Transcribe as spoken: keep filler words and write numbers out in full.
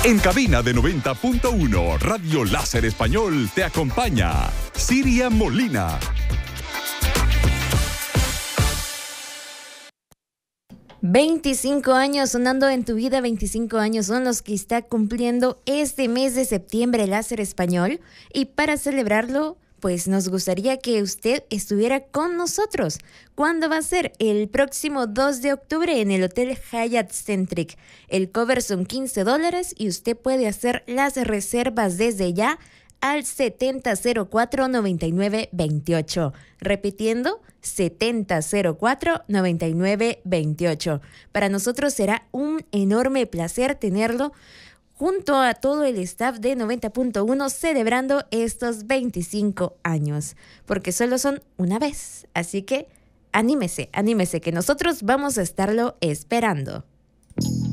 En cabina de noventa punto uno, Radio Láser Español te acompaña Siria Molina. veinticinco años sonando en tu vida, veinticinco años son los que está cumpliendo este mes de septiembre Láser Español, y para celebrarlo, pues nos gustaría que usted estuviera con nosotros. ¿Cuándo va a ser? El próximo dos de octubre en el Hotel Hyatt Centric. El cover son quince dólares y usted puede hacer las reservas desde ya al setenta cero cuatro noventa y nueve veintiocho. Repitiendo, setenta cero cuatro noventa y nueve veintiocho. Para nosotros será un enorme placer tenerlo junto a todo el staff de noventa punto uno celebrando estos veinticinco años, porque solo son una vez. Así que anímese, anímese que nosotros vamos a estarlo esperando.